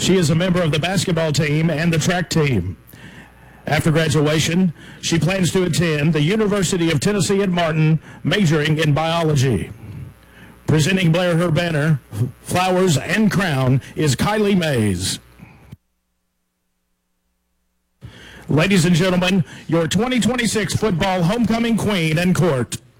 She is a member of the basketball team and the track team. After graduation, she plans to attend the University of Tennessee at Martin, majoring in biology. Presenting Blair her banner, flowers and crown, is Kylie Mays. Ladies and gentlemen, your 2026 football homecoming queen and court.